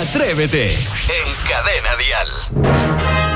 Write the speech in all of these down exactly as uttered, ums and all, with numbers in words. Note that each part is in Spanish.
Atrévete en Cadena Dial.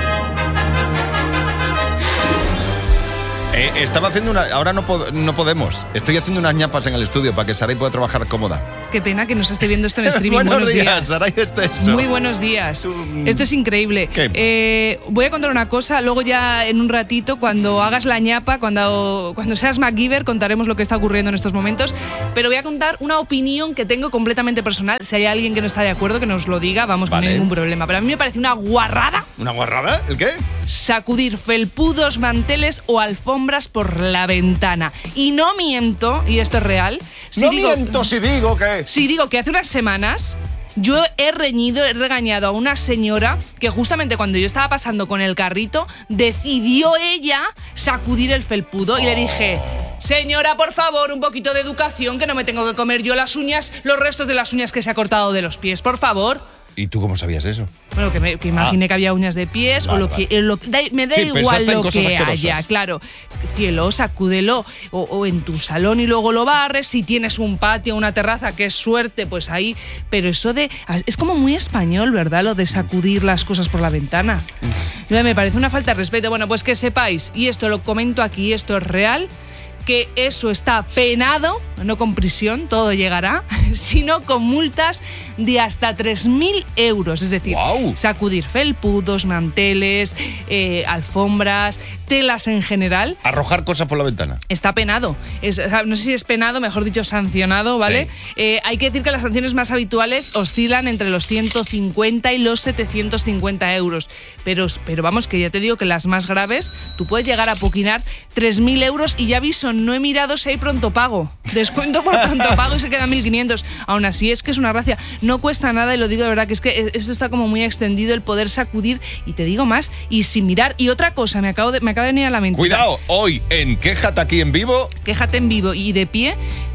Eh, estaba haciendo una... Ahora no, pod- no podemos. Estoy haciendo unas ñapas en el estudio para que Saray pueda trabajar cómoda. Qué pena que no se esté viendo esto en streaming. buenos, buenos días, días. Saray Esteso. Muy buenos días. Esto es increíble. Eh, voy a contar una cosa, luego ya en un ratito, cuando hagas la ñapa, cuando, cuando seas MacGyver, contaremos lo que está ocurriendo en estos momentos. Pero voy a contar una opinión que tengo completamente personal. Si hay alguien que no está de acuerdo, que nos lo diga, vamos, Vale. con ningún problema. Pero a mí me parece una guarrada. ¿Una guarrada? ¿El qué? Sacudir felpudos, manteles o alfombras por la ventana. Y no miento, y esto es real. Si no digo, miento si digo que... Si digo que hace unas semanas yo he reñido, he regañado a una señora que justamente cuando yo estaba pasando con el carrito decidió ella sacudir el felpudo y le dije... Señora, por favor, un poquito de educación, que no me tengo que comer yo las uñas, los restos de las uñas que se ha cortado de los pies, por favor. ¿Y tú cómo sabías eso? Bueno, que, me, que imaginé Ah. que había uñas de pies Vale, o lo vale. que... eh, Lo, da, me da Sí, igual pensaste en lo cosas que asquerosas. haya, claro. Cielo, sacúdelo. O, o en tu salón y luego lo barres. Si tienes un patio, una terraza, qué suerte, pues ahí. Pero eso de... Es como muy español, ¿verdad? Lo de sacudir las cosas por la ventana. Me parece una falta de respeto. Bueno, pues que sepáis, y esto lo comento aquí, esto es real, que eso está penado, no con prisión, todo llegará, sino con multas de hasta tres mil euros. Es decir, ¡Guau! sacudir felpudos, manteles, eh, alfombras, telas en general. Arrojar cosas por la ventana. Está penado. Es, o sea, no sé si es penado, mejor dicho, sancionado, ¿vale? Sí. Eh, hay que decir que las sanciones más habituales oscilan entre los ciento cincuenta y los setecientos cincuenta euros. Pero, pero vamos, que ya te digo que las más graves, tú puedes llegar a poquinar tres mil euros y ya aviso, no he mirado si hay pronto pago. Descuento por pronto pago y se queda mil quinientos. Aún así, es que es una gracia. No cuesta nada y lo digo de verdad, que es que esto está como muy extendido, el poder sacudir, y te digo más, y sin mirar. Y otra cosa, me, acabo de, me acaba de venir a la mente. Cuidado, hoy en Quéjate aquí en vivo... Quéjate en vivo y de pie.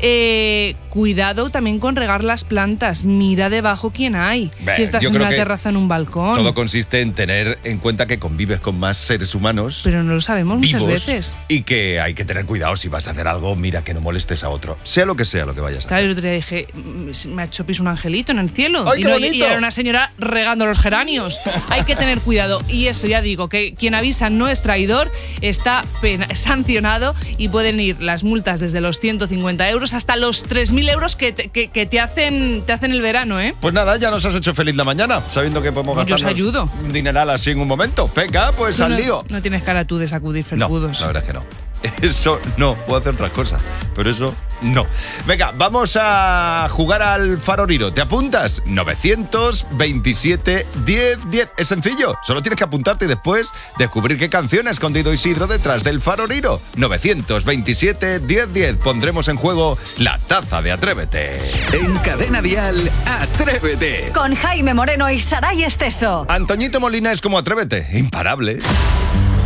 Eh, cuidado también con regar las plantas. Mira debajo quién hay. Bé, si estás yo en creo una que terraza, en un balcón. Todo consiste en tener en cuenta que convives con más seres humanos... Pero no lo sabemos muchas vivos, veces. y que hay que tener cuidado si vas a hacer algo, mira que no molestes a otro, sea lo que sea lo que vayas a Claro, hacer. el otro día dije, "Mm, me ha hecho pis un angelito en el cielo". ¡Ay, y, qué no- bonito! y era una señora regando los geranios. Hay que tener cuidado. Y eso ya digo, que quien avisa no es traidor, está pena- sancionado, y pueden ir las multas desde los ciento cincuenta euros hasta los tres mil euros que te, que, que te, hacen, te hacen el verano, ¿eh? Pues nada, ya nos has hecho feliz la mañana, sabiendo que podemos Yo os gastarnos ayudo. un dineral así en un momento. Venga, pues Tú al no, lío. no tienes cara tú de sacudir No, felpudos. la verdad es que no. Eso no, puedo hacer otras cosas, pero eso no. Venga, vamos a jugar al Faroriro. ¿Te apuntas? novecientos veintisiete diez diez. Es sencillo, solo tienes que apuntarte y después descubrir qué canción ha escondido Isidro detrás del Faroriro. novecientos veintisiete diez diez. Pondremos en juego la taza de Atrévete. En Cadena Dial, Atrévete. Con Jaime Moreno y Saray Esteso. Antoñito Molina es como Atrévete, imparable.